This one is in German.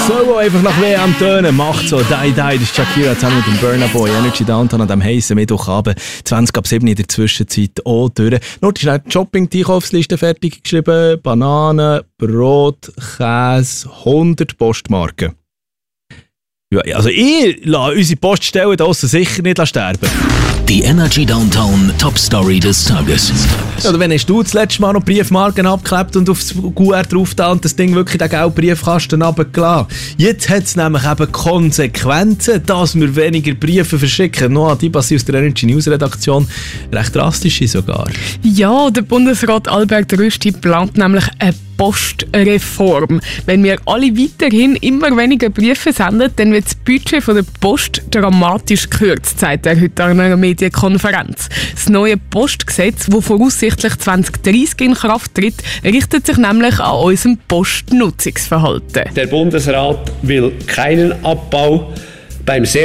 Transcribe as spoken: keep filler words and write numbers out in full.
Soll einfach nach W M tönen, macht so, die, die, das ist Shakira zusammen mit dem Burna Boy, Energy Downtown an diesem heissen Mittwochabend, zwanzig ab sieben in der Zwischenzeit auch durch. Nur die schnell die Shopping-Einkaufsliste fertig geschrieben, Bananen, Brot, Käse, hundert Postmarken. Ja, also ich lasse unsere Poststellen da aussen sicher nicht sterben. Die Energy Downtown Top Story des Tages. Oder wenn hast du das letzte Mal noch Briefmarken abgeklebt und aufs Q R drauf da und das Ding wirklich den gelben Briefkasten runtergelassen? Jetzt hat es nämlich eben Konsequenzen, dass wir weniger Briefe verschicken. Noch die passieren aus der Energy News Redaktion. Recht drastische sogar. Ja, der Bundesrat Albert Rösti plant nämlich eine Postreform. Wenn wir alle weiterhin immer weniger Briefe senden, dann wird das Budget von der Post dramatisch gekürzt, sagt er heute an einer Medienkonferenz. Das neue Postgesetz, das voraussichtlich zwanzig dreissig in Kraft tritt, richtet sich nämlich an unserem Postnutzungsverhalten. Der Bundesrat will keinen Abbau beim sehr